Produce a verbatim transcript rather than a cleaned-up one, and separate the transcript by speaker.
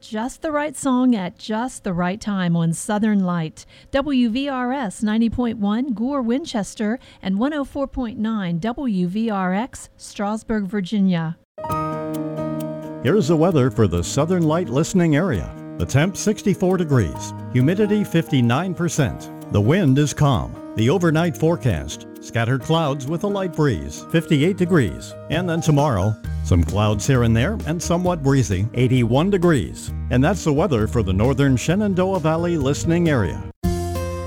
Speaker 1: Just the right song at just the right time on Southern Light. W V R S ninety point one Gore, Winchester, and one oh four point nine W V R X, Strasburg, Virginia.
Speaker 2: Here's the weather for the Southern Light listening area. The temp sixty-four degrees, humidity fifty-nine percent. The wind is calm. The overnight forecast, scattered clouds with a light breeze, fifty-eight degrees. And then tomorrow, some clouds here and there and somewhat breezy, eighty-one degrees. And that's the weather for the northern Shenandoah Valley listening area.